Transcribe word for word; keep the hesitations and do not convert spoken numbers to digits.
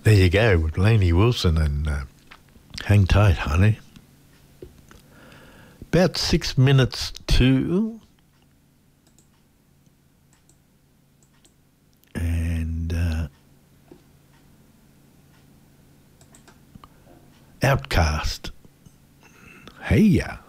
There you go, with Lainey Wilson and uh, Hang Tight, Honey. About six minutes to... And... Uh, Outcast. Hey ya.